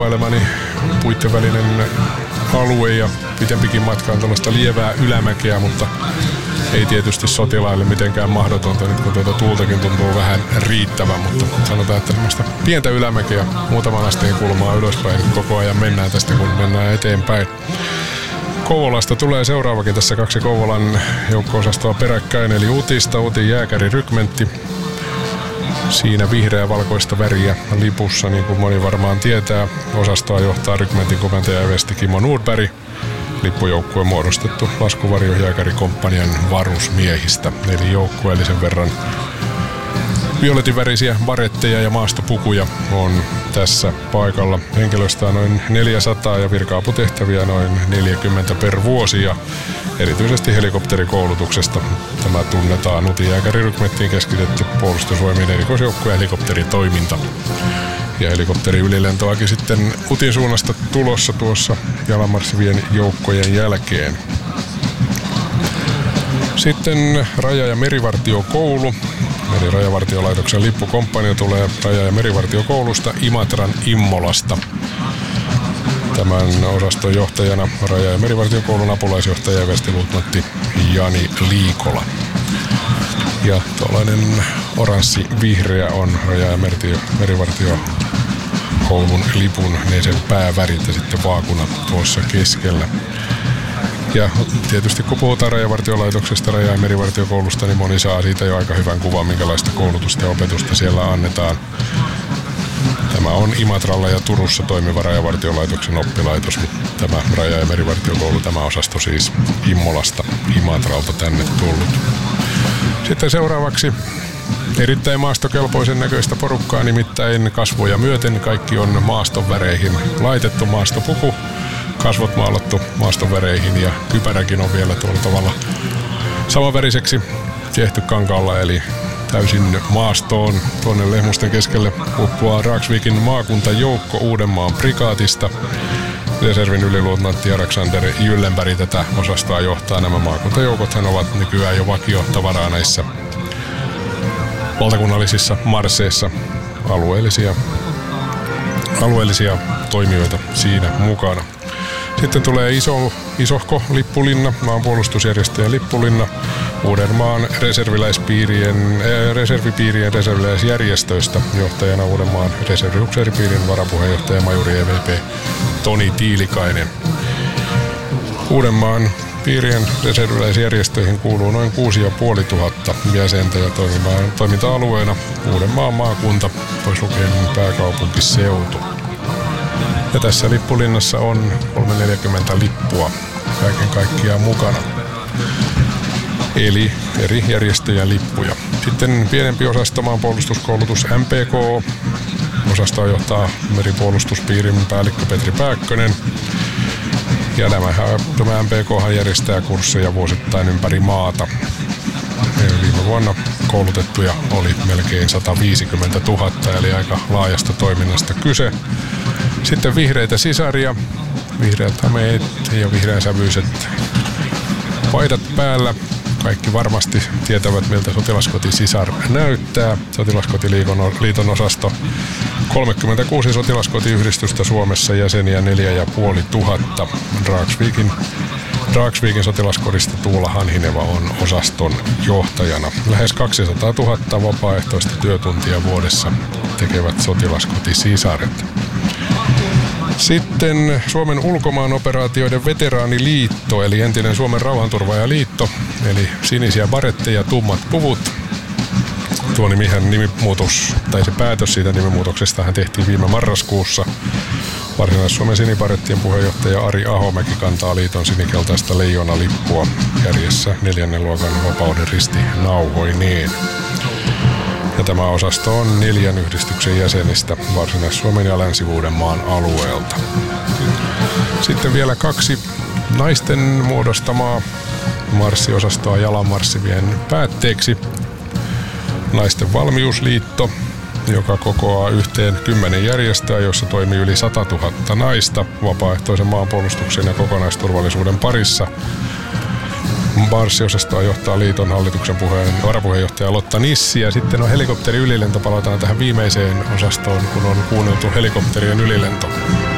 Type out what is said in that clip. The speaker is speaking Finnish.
Ailemani puitten välinen alue ja pitempikin matka on tällaista lievää ylämäkeä, mutta ei tietysti sotilaille mitenkään mahdotonta nyt kun tuota tuultakin tuntuu vähän riittävän, mutta sanotaan, että semmoista pientä ylämäkeä muutaman asteen kulmaa ylöspäin koko ajan mennään tästä kun mennään eteenpäin. Kouvolasta tulee seuraavakin tässä 2 Kouvolan joukko-osastoa peräkkäin, eli Utin jääkärirykmentti. Siinä vihreä-valkoista väriä lipussa, niin kuin moni varmaan tietää. Osastoa johtaa rykmentin komentaja eversti Kimmo Nordberg. Lippujoukkue muodostettu laskuvarjojääkärikomppanian varusmiehistä, eli joukkueellisen verran violetinvärisiä baretteja ja maastopukuja on tässä paikalla. Henkilöstöä on noin 400 ja virka-aputehtäviä noin 40 per vuosi ja erityisesti helikopterikoulutuksesta tämä tunnetaan. Utin jääkärirykmenttiin keskitetty puolustusvoimien erikoisjoukkojen helikopteritoiminta. Ja helikopteriülilentoakin sitten Utin suunnasta tulossa tuossa jalanmarssivien joukkojen jälkeen. Sitten Raja- ja merivartiokoulu. Eli Rajavartiolaitoksen lippukomppania tulee Raja- ja merivartiokoulusta Imatran Immolasta. Tämän osaston johtajana Raja- ja merivartiokoulun apulaisjohtaja everstiluutnantti Jani Liikola. Ja tuollainen oranssi-vihreä on Raja- ja merivartiokoulun lipun sen päävärit ja sitten vaakunat tuossa keskellä. Ja tietysti kun puhutaan Rajavartiolaitoksesta, Raja- ja merivartiokoulusta, niin moni saa siitä jo aika hyvän kuvan, minkälaista koulutusta ja opetusta siellä annetaan. Tämä on Imatralla ja Turussa toimiva Rajavartiolaitoksen oppilaitos, mutta tämä Raja- ja merivartiokoulu, tämä osasto siis Immolasta, Imatralta tänne tullut. Sitten seuraavaksi erittäin maastokelpoisen näköistä porukkaa, nimittäin kasvoja myöten kaikki on maaston väreihin laitettu maastopuku. Kasvot maalattu maaston väreihin ja kypäräkin on vielä tuolla tavalla samanväriseksi tehty kankaalla, eli täysin maastoon. Tuonne Lehmusten keskelle uppoaa Dragsvikin maakuntajoukko Uudenmaan prikaatista. Reservin yliluutnantti Alexander Jyllenberg tätä osastoa johtaa. Nämä maakuntajoukothan ovat nykyään jo vakiotavaraa näissä valtakunnallisissa marsseissa. Alueellisia toimijoita siinä mukana. Sitten tulee isohko lippulinna, maanpuolustusjärjestöjen lippulinna, Uudenmaan reservipiirien reserviläisjärjestöistä, johtajana Uudenmaan reserviupseeripiirin varapuheenjohtaja majuri EVP Toni Tiilikainen. Uudenmaan piirien reserviläisjärjestöihin kuuluu noin 6500 jäsentä ja toiminta-alueena Uudenmaan maakunta, pois lukien pääkaupunkiseutu. Ja tässä lippulinnassa on 340 lippua kaiken kaikkiaan mukana. Eli eri järjestöjen lippuja. Sitten pienempi osasto, maanpuolustuskoulutus MPK. Osastoa johtaa meripuolustuspiirin päällikkö Petri Pääkkönen. Ja tämä MPK järjestää kursseja vuosittain ympäri maata. Viime vuonna koulutettuja oli melkein 150 000, eli aika laajasta toiminnasta kyse. Sitten vihreitä sisaria, vihreät hameet ja vihreänsävyiset paidat päällä. Kaikki varmasti tietävät, miltä Sotilaskoti Sisar näyttää. Sotilaskotiliiton osasto 36 sotilaskotiyhdistystä Suomessa, jäseniä 4500. Dragsvikin sotilaskodista Tuula Hanhineva on osaston johtajana. Lähes 200 000 vapaaehtoista työtuntia vuodessa tekevät sotilaskotisisaret. Sitten Suomen ulkomaanoperaatioiden veteraaniliitto, eli entinen Suomen rauhanturvaajaliitto, eli sinisiä baretteja, tummat puvut. Tuo nimimuutos, tai se päätös siitä nimimuutoksesta tehtiin viime marraskuussa. Varsinais-Suomen sinibarettien puheenjohtaja Ari Ahomäki kantaa liiton sinikeltaista leijonalippua järjessä 4. luokan vapauden risti nauhoineen. Ja tämä osasto on 4 yhdistyksen jäsenistä Varsinais-Suomen ja Länsi-Uudenmaan alueelta. Sitten vielä 2 naisten muodostamaa marssiosastoa jalanmarssivien päätteeksi. Naisten valmiusliitto, joka kokoaa yhteen 10 järjestöä, joissa toimii yli 100 000 naista vapaaehtoisen maanpuolustuksen ja kokonaisturvallisuuden parissa. Marssiosastoa johtaa liiton hallituksen varapuheenjohtaja Lotta Nissi, ja sitten on helikopteriylilento. Palataan tähän viimeiseen osastoon, kun on kuunneltu helikopterien ylilento.